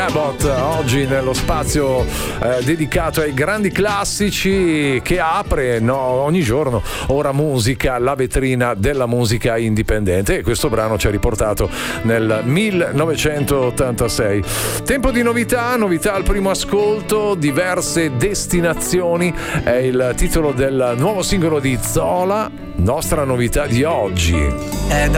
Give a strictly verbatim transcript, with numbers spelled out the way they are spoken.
Cabot oggi nello spazio eh, dedicato ai grandi classici che apre no, ogni giorno Ora Musica, la vetrina della musica indipendente, e questo brano ci ha riportato nel millenovecentottantasei. Tempo di novità, novità al primo ascolto, diverse destinazioni è il titolo del nuovo singolo di Zola, nostra novità di oggi.